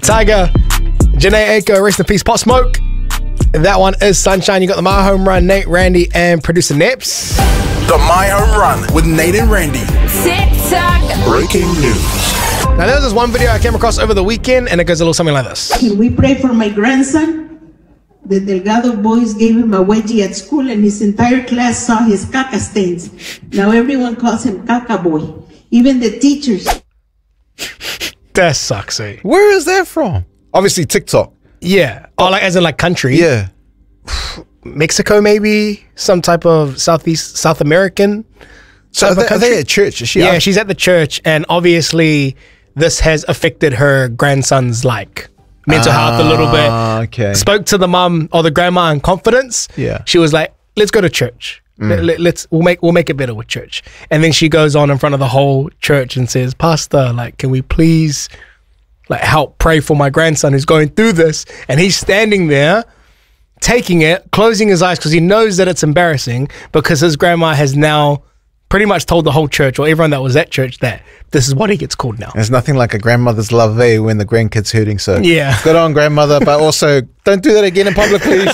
Tiger, Janae Aiko, rest in peace, Pop Smoke. That one is Sunshine. You got the My Home Run, Nate, Randy, and producer Neps. The My Home Run with Nate and Randy. TikTok. Breaking news. Now, there was this one video I came across over the weekend, and it goes a little something like this. Can we pray for my grandson? The Delgado boys gave him a wedgie at school, and his entire class saw his caca stains. Now everyone calls him Caca Boy, even the teachers. That sucks, eh? Where is that from? Obviously TikTok. Yeah. Oh, like as in like country? Yeah. Mexico, maybe? Some type of South American? So are they at church? Is she Yeah, she's at the church, and obviously this has affected her grandson's like mental health a little bit. Okay. Spoke to the mum or the grandma in confidence. Yeah. She was like, "Let's go to church. We'll make it better with church." And then she goes on in front of the whole church and says, "Pastor, like, can we please like help pray for my grandson who's going through this?" And he's standing there taking it, closing his eyes because he knows that it's embarrassing because his grandma has now pretty much told the whole church or everyone that was at church that this is what he gets called now. There's nothing like a grandmother's love when the grandkid's hurting. So yeah, good on grandmother, but also don't do that again in public, please.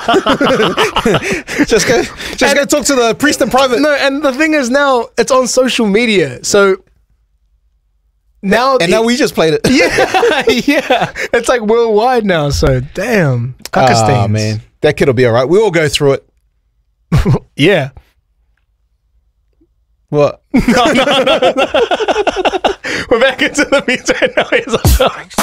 just go talk to the priest in private. No, and the thing is now it's on social media, so now now we just played it. yeah, it's like worldwide now. So damn, caca stains. Oh man, that kid will be all right. We all go through it. Yeah. What? No. We're back into the music now.